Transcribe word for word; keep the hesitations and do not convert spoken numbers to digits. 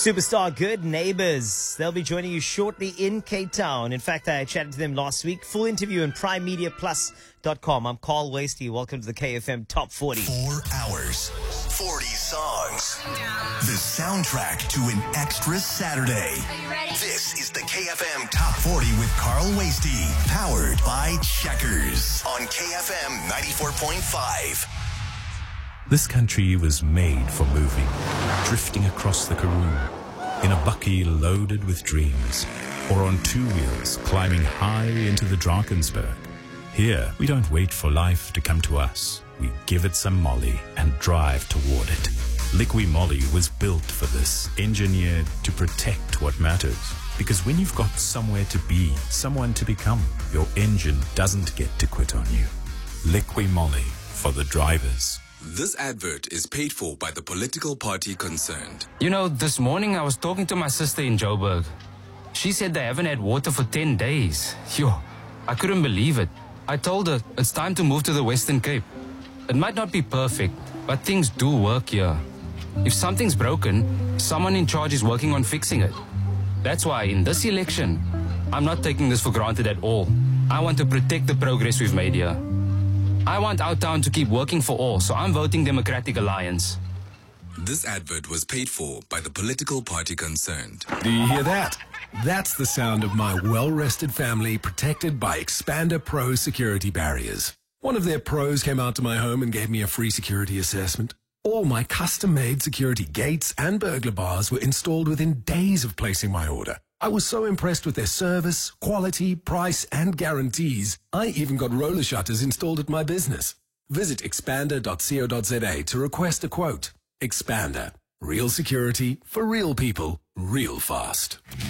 Superstar Good Neighbors. They'll be joining you shortly in Cape Town. In fact, I chatted to them last week. Full interview on prime media plus dot com. I'm Carl Wasty. Welcome to the K F M Top forty. Four hours, forty songs. The soundtrack to an extra Saturday. Are you ready? This is the K F M Top forty with Carl Wasty. Powered by Checkers on K F M ninety-four point five. This country was made for moving, drifting across the Karoo, in a bucky loaded with dreams, or on two wheels climbing high into the Drakensberg. Here, we don't wait for life to come to us. We give it some Molly and drive toward it. Liqui Moly was built for this, engineered to protect what matters. Because when you've got somewhere to be, someone to become, your engine doesn't get to quit on you. Liqui Moly for the drivers. This advert is paid for by the political party concerned. You know, this morning I was talking to my sister in Joburg. She said they haven't had water for ten days. Yo, I couldn't believe it. I told her it's time to move to the Western Cape. It might not be perfect, but things do work here. If something's broken, someone in charge is working on fixing it. That's why in this election, I'm not taking this for granted at all. I want to protect the progress we've made here. I want our town to keep working for all, so I'm voting Democratic Alliance. This advert was paid for by the political party concerned. Do you hear that? That's the sound of my well-rested family protected by Expander Pro security barriers. One of their pros came out to my home and gave me a free security assessment. All my custom-made security gates and burglar bars were installed within days of placing my order. I was so impressed with their service, quality, price, and guarantees, I even got roller shutters installed at my business. Visit expander dot co dot za to request a quote. Expander. Real security for real people, real fast.